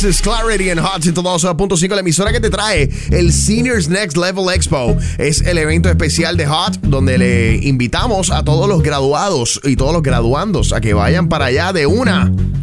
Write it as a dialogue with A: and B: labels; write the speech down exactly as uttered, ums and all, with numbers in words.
A: This is Clarity en Hot ciento dos punto cinco, la emisora que te trae el Seniors Next Level Expo. Es el evento especial de Hot donde le invitamos a todos los graduados y todos los graduandos a que vayan para allá de una.